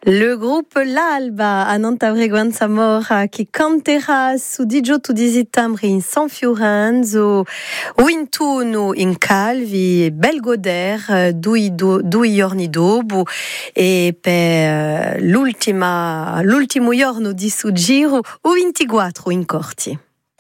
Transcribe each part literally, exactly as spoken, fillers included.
Le groupe L'Alba a Nantavreguanza Mora che canterà su diciotto di settembre in San Fiorenzo, ventuno in Calvi, Belgoder, due, due, due giorni dopo, e per l'ultima, l'ultimo giorno di suo giro, o ventiquattro in Corti.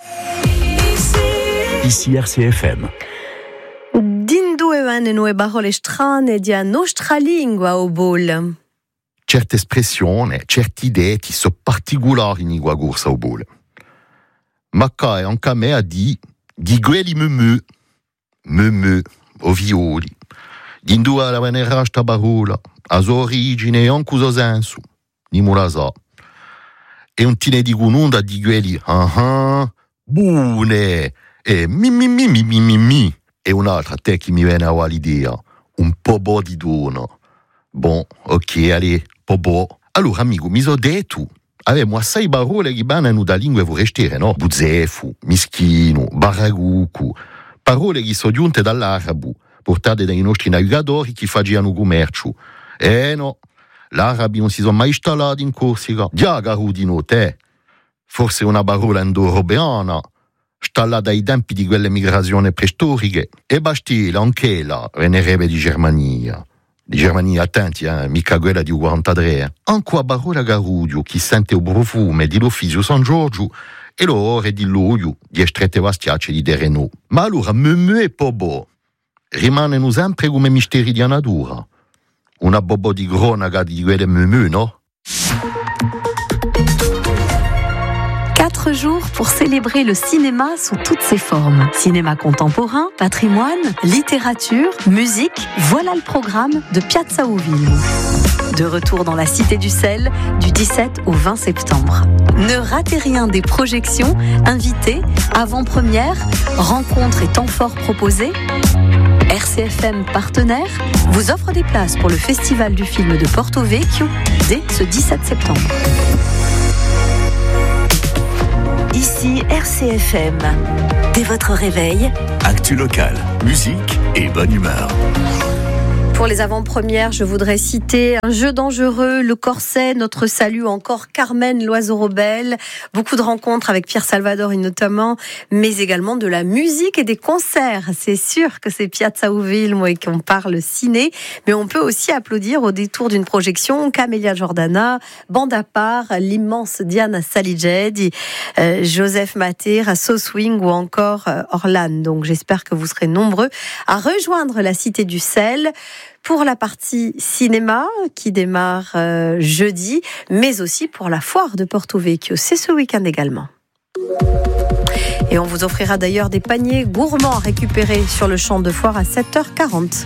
Ici R C F M. Din due vanno nuove parole strane di nostra lingua o bol. Certe espressioni, certe idee che sono particolari in lingua corsa o bol. Ma qua è anche a me a di di quelli memeu, memeu, o violi. Din due la venera sta parola, a sua origine e anche a senso, ni la sa. E un tine di gununda di quelli, ah ah, buone, e mi mi mi mi mi mi mi. E un'altra te che mi viene a l'idea, un po' bo di dono. Bon, ok, allez, po' bo. Allora, amico, mi so detto, avevamo assai parole che vanno da lingue vorrestiere, no? Buzefu, mischino, baragucu, parole che sono giunte dall'arabo, portate dai nostri navigatori che facevano commercio. Eh no, l'arabi non si sono mai installati in Corsica. Diagaru di no te. Forse una parola indoeuropeana, installata ai tempi di quelle migrazioni preistoriche. E Bastille, anche là, venerebbe di Germania. Di Germania, attenti, eh, mica quella di quarantatré. Anche a parola garudio, chi sente il profumo di l'Uffizio San Giorgio e l'ore di l'olio di estrette vastiacce di Derenò. Ma allora, memeu e pobo rimangono sempre come misteri di natura. Una bobo di cronaca di quelle memeu, no? Quatre jours pour célébrer le cinéma sous toutes ses formes. Cinéma contemporain, patrimoine, littérature, musique, voilà le programme de Piazza Uvilmo. De retour dans la Cité du Sel du dix-sept au vingt septembre. Ne ratez rien des projections, invités, avant-première, rencontres et temps forts proposés. R C F M partenaire vous offre des places pour le Festival du film de Porto Vecchio dès ce dix-sept septembre. Ici R C F M. Dès votre réveil, Actu local, musique et bonne humeur. pour les avant-premières, je voudrais citer Un jeu dangereux, Le Corset, Notre Salut, encore Carmen, l'Oiseau rebelle. Beaucoup de rencontres avec Pierre Salvadori notamment, mais également de la musique et des concerts. C'est sûr que c'est Piazza Uvilmo et qu'on parle ciné, mais on peut aussi applaudir au détour d'une projection Camélia Jordana, bande à part, l'immense Diana Saligedi, euh, Joseph Mater, So Swing ou encore euh, Orlan. Donc j'espère que vous serez nombreux à rejoindre la Cité du Sel pour la partie cinéma qui démarre euh, jeudi, mais aussi pour la foire de Porto Vecchio. C'est ce week-end également. Et on vous offrira d'ailleurs des paniers gourmands à récupérer sur le champ de foire à sept heures quarante.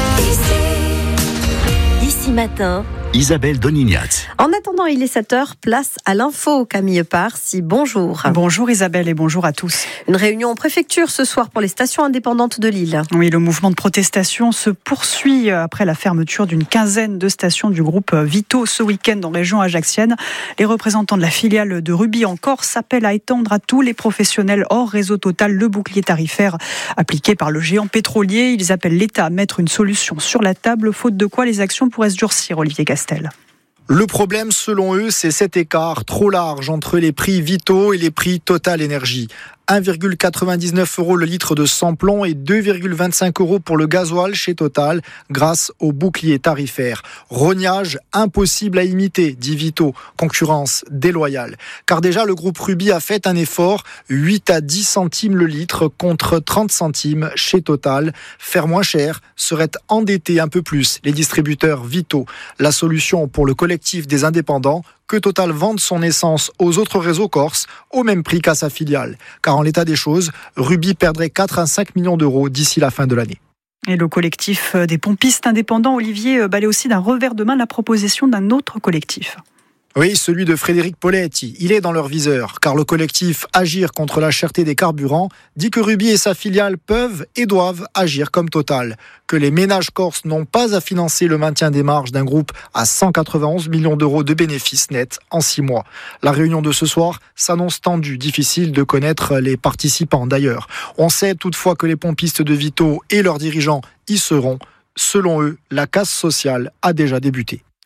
Ici, ici matin, Isabelle Donignat. En attendant, il est sept heures, place à l'info. Camille Parsi, bonjour. Bonjour Isabelle et bonjour à tous. Une réunion en préfecture ce soir pour les stations indépendantes de Lille. Oui, le mouvement de protestation se poursuit après la fermeture d'une quinzaine de stations du groupe Vito ce week-end en région ajaxienne. Les représentants de la filiale de Rubis en Corse s'appellent à étendre à tous les professionnels hors réseau Total le bouclier tarifaire appliqué par le géant pétrolier. Ils appellent l'État à mettre une solution sur la table, faute de quoi les actions pourraient se durcir, Olivier Castel. Le problème, selon eux, c'est cet écart trop large entre les prix Vito et les prix Total Énergie. un virgule quatre-vingt-dix-neuf euros le litre de sans-plomb et deux virgule vingt-cinq euros pour le gasoil chez Total grâce au bouclier tarifaire. Rognage impossible à imiter, dit Vito. Concurrence déloyale. Car déjà, le groupe Rubis a fait un effort, huit à dix centimes le litre contre trente centimes chez Total. Faire moins cher serait endetter un peu plus les distributeurs Vito. La solution pour le collectif des indépendants, que Total vende son essence aux autres réseaux corses au même prix qu'à sa filiale. Car en l'état des choses, Rubis perdrait quatre à cinq millions d'euros d'ici la fin de l'année. Et le collectif des pompistes indépendants, Olivier, balaie aussi d'un revers de main la proposition d'un autre collectif. Oui, celui de Frédéric Poletti. Il est dans leur viseur, car le collectif Agir contre la cherté des carburants dit que Rubis et sa filiale peuvent et doivent agir comme Total. Que les ménages corses n'ont pas à financer le maintien des marges d'un groupe à cent quatre-vingt-onze millions d'euros de bénéfices nets en six mois. La réunion de ce soir s'annonce tendue, difficile de connaître les participants d'ailleurs. On sait toutefois que les pompistes de Vito et leurs dirigeants y seront. Selon eux, la casse sociale a déjà débuté.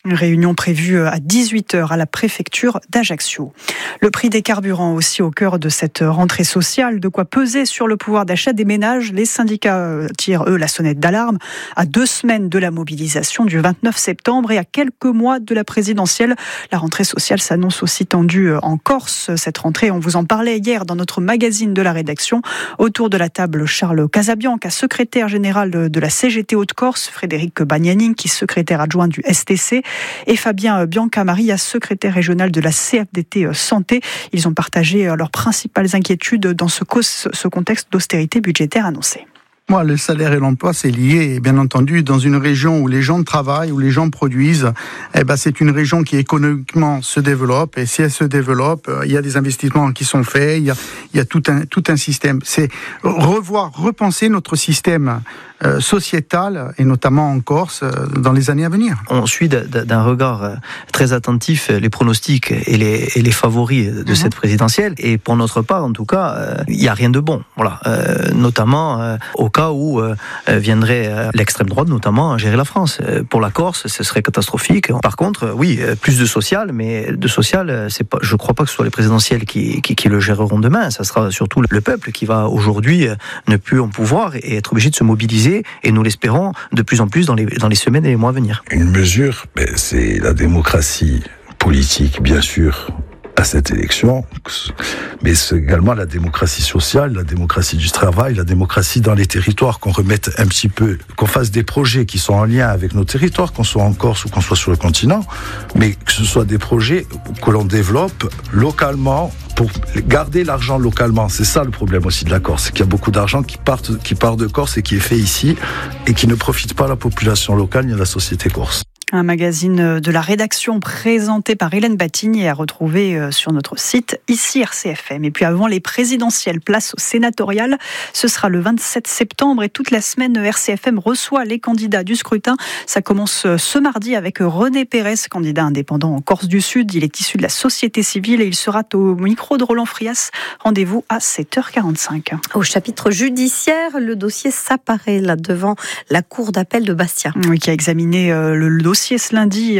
Une réunion prévue à dix-huit heures à la préfecture d'Ajaccio. Le prix des carburants aussi au cœur de cette rentrée sociale, de quoi peser sur le pouvoir d'achat des ménages. Les syndicats tirent, eux, la sonnette d'alarme à deux semaines de la mobilisation du vingt-neuf septembre et à quelques mois de la présidentielle. La rentrée sociale s'annonce aussi tendue en Corse. Cette rentrée, on vous en parlait hier dans notre magazine de la rédaction. Autour de la table, Charles Casabianca, secrétaire général de la C G T Haute-Corse, Frédéric Bagnanin, qui est secrétaire adjoint du S T C, et Fabien Biancamaria, secrétaire régional de la C F D T Santé. Ils ont partagé leurs principales inquiétudes dans ce, ce contexte d'austérité budgétaire annoncé. Moi, le salaire et l'emploi, c'est lié. Et bien entendu, dans une région où les gens travaillent, où les gens produisent, eh ben, c'est une région qui économiquement se développe. Et si elle se développe, il y a des investissements qui sont faits. Il y a, il y a tout un, tout un système. C'est revoir, repenser notre système euh, sociétal, et notamment en Corse, euh, dans les années à venir. On suit d'un regard très attentif les pronostics et les, et les favoris de mmh. cette présidentielle. Et pour notre part, en tout cas, euh, il n'y a rien de bon. Voilà. Euh, notamment euh, au cas où euh, viendrait euh, l'extrême droite, notamment, gérer la France. Euh, pour la Corse, ce serait catastrophique. Par contre, oui, plus de social, mais de social, c'est pas, je ne crois pas que ce soit les présidentielles qui, qui, qui le géreront demain. Ça sera surtout le peuple qui va aujourd'hui euh, ne plus en pouvoir et être obligé de se mobiliser, et nous l'espérons de plus en plus dans les, dans les semaines et les mois à venir. Une mesure, ben, c'est la démocratie politique, bien sûr, à cette élection, mais c'est également la démocratie sociale, la démocratie du travail, la démocratie dans les territoires, qu'on remette un petit peu, qu'on fasse des projets qui sont en lien avec nos territoires, qu'on soit en Corse ou qu'on soit sur le continent, mais que ce soit des projets que l'on développe localement, pour garder l'argent localement. C'est ça le problème aussi de la Corse, c'est qu'il y a beaucoup d'argent qui part, qui part de Corse et qui est fait ici, et qui ne profite pas à la population locale ni à la société corse. Un magazine de la rédaction présenté par Hélène Batigny et à retrouver sur notre site ici R C F M. Et puis avant les présidentielles, place au sénatorial. Ce sera le vingt-sept septembre et toute la semaine R C F M reçoit les candidats du scrutin. Ça commence ce mardi avec René Pérez, candidat indépendant en Corse du Sud. Il est issu de la société civile et il sera au micro de Roland Frias. Rendez-vous à sept heures quarante-cinq. Au chapitre judiciaire, le dossier s'apparaît là devant la cour d'appel de Bastia. Oui, qui a examiné le dossier ce lundi